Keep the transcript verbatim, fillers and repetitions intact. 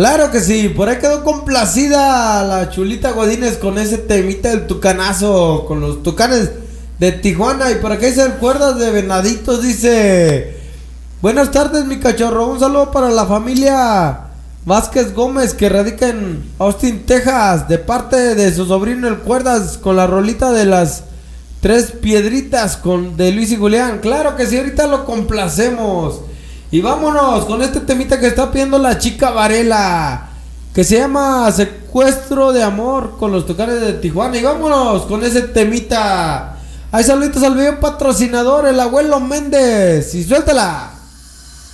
Claro que sí, por ahí quedó complacida la Chulita Godínez con ese temita del tucanazo, con los tucanes de Tijuana. Y por acá dice el Cuerdas de Venaditos, dice: buenas tardes mi cachorro, un saludo para la familia Vázquez Gómez que radica en Austin, Texas, de parte de su sobrino el Cuerdas, con la rolita de las tres piedritas con de Luis y Julián. Claro que sí, ahorita lo complacemos. Y vámonos con este temita que está pidiendo la chica Varela, que se llama Secuestro de Amor, con los tucanes de Tijuana. Y vámonos con ese temita. Hay saluditos al video patrocinador, el abuelo Méndez. Y suéltala.